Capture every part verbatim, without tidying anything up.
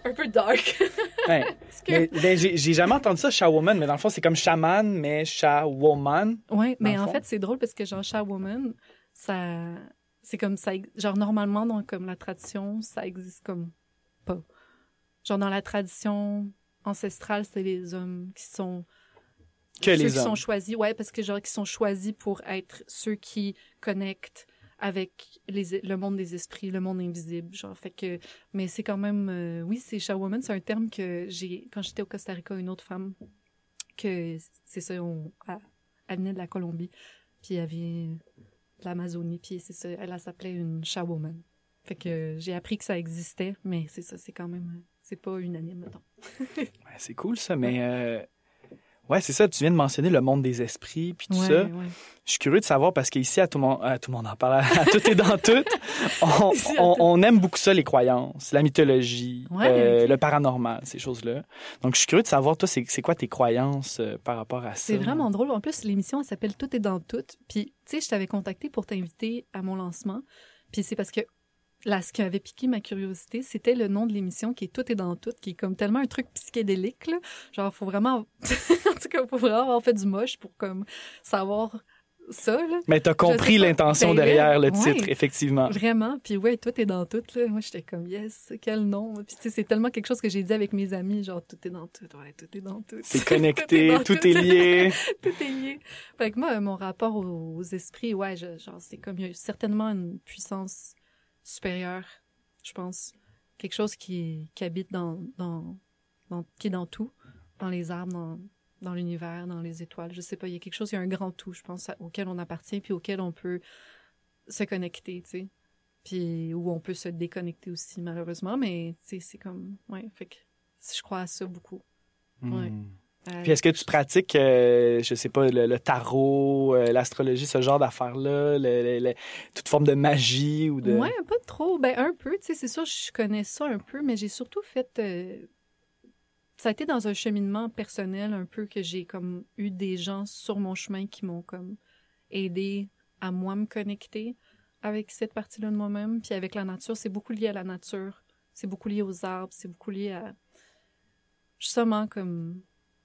un peu dark. Ouais. que... mais, mais j'ai, j'ai jamais entendu ça, shawoman, mais dans le fond, c'est comme shaman, mais shawoman. Oui, mais en fond. fait, c'est drôle parce que genre, shawoman, ça... C'est comme ça... Genre, normalement, dans comme la tradition, ça existe comme pas. Genre, dans la tradition ancestrale, c'est les hommes qui sont... Que ceux les qui hommes. sont choisis, ouais, parce que genre, qui sont choisis pour être ceux qui connectent avec les, le monde des esprits, le monde invisible, genre, fait que... Mais c'est quand même... Euh, oui, c'est shawoman, c'est un terme que j'ai... Quand j'étais au Costa Rica, une autre femme, que c'est ça, on, elle, elle venait de la Colombie, puis elle vient de l'Amazonie, puis c'est ça, elle, elle s'appelait une shawoman. Fait que j'ai appris que ça existait, mais c'est ça, c'est quand même... C'est pas unanime, mettons. Ouais, c'est cool, ça, mais... Euh... Ouais, c'est ça, tu viens de mentionner le monde des esprits, puis tout ouais, ça. Ouais. Je suis curieux de savoir, parce qu'ici, à tout le monde, à tout le monde en parle, à tout et dans tout, on, Ici, on, tout... on aime beaucoup ça, les croyances, la mythologie, ouais, euh, okay. le paranormal, ces choses-là. Donc, je suis curieux de savoir, toi, c'est, c'est quoi tes croyances euh, par rapport à ça? C'est vraiment drôle. En plus, l'émission, elle s'appelle « Tout est dans tout ». Puis, tu sais, je t'avais contacté pour t'inviter à mon lancement. Puis c'est parce que là, ce qui avait piqué ma curiosité, c'était le nom de l'émission qui est « Tout est dans tout », qui est comme tellement un truc psychédélique, là. Genre, faut vraiment... en tout cas, faut vraiment avoir fait du moche pour comme savoir... ça, là. Mais t'as compris l'intention ben, derrière le titre, ouais, effectivement. Vraiment. Puis ouais, tout est dans tout, là. Moi, j'étais comme, yes, quel nom. Puis tu sais, c'est tellement quelque chose que j'ai dit avec mes amis, genre, tout est dans tout. Ouais, tout est dans tout. C'est connecté, tout, est, tout, tout est lié. Tout est lié. Fait que moi, mon rapport aux, aux esprits, ouais, je, genre, c'est comme, il y a certainement une puissance supérieure, je pense. Quelque chose qui, qui habite dans, dans, dans, qui est dans tout. Dans les arbres, dans... dans l'univers, dans les étoiles, je sais pas, il y a quelque chose, il y a un grand tout, je pense, auquel on appartient, puis auquel on peut se connecter, tu sais, puis où on peut se déconnecter aussi, malheureusement, mais, tu sais, c'est comme, ouais, fait que je crois à ça beaucoup, ouais. Mmh. Euh, puis est-ce que tu pratiques, euh, je sais pas, le, le tarot, euh, l'astrologie, ce genre d'affaires-là, le, le, le, toute forme de magie ou de... Ouais, pas trop, ben un peu, tu sais, c'est sûr, je connais ça un peu, mais j'ai surtout fait... Euh, ça a été dans un cheminement personnel un peu que j'ai comme eu des gens sur mon chemin qui m'ont comme aidé à moi me connecter avec cette partie-là de moi-même, puis avec la nature. C'est beaucoup lié à la nature, c'est beaucoup lié aux arbres, c'est beaucoup lié à justement comme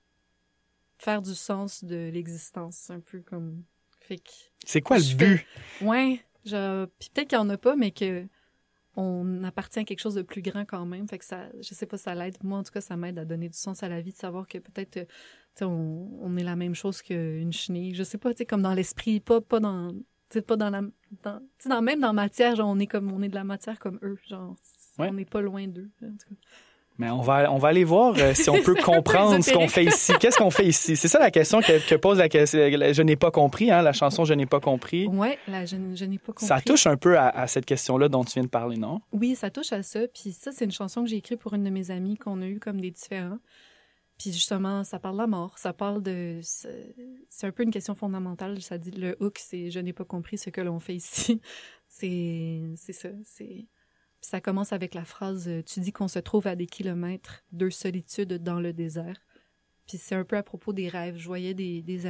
faire du sens de l'existence, un peu comme... Fait que... C'est quoi le but? Fais... Ouais, je... puis peut-être qu'il y en a pas, mais que on appartient à quelque chose de plus grand quand même. Fait que ça, je sais pas, ça l'aide. Moi, en tout cas, ça m'aide à donner du sens à la vie, de savoir que peut-être, tu sais, on, on est la même chose qu'une chenille. Je sais pas, tu sais, comme dans l'esprit, pas, pas dans, tu sais, pas dans la, dans, tu sais, dans, même dans matière, genre, on est comme, on est de la matière comme eux. Genre, ouais. On n'est pas loin d'eux, en tout cas. Mais on va, on va aller voir euh, si on peut comprendre ce qu'on fait ici. Qu'est-ce qu'on fait ici? C'est ça la question que, que pose la question. Je n'ai pas compris, hein, la chanson Je n'ai pas compris. Oui, la je, je n'ai pas compris. Ça touche un peu à, à cette question-là dont tu viens de parler, non? Oui, ça touche à ça. Puis ça, c'est une chanson que j'ai écrite pour une de mes amies qu'on a eu comme des différends. Puis justement, ça parle de la mort. Ça parle de... C'est, c'est un peu une question fondamentale. Ça dit, le hook, c'est « Je n'ai pas compris ce que l'on fait ici ». C'est, c'est ça, c'est... Puis ça commence avec la phrase « Tu dis qu'on se trouve à des kilomètres de solitude dans le désert ». Puis c'est un peu à propos des rêves. Je voyais des, des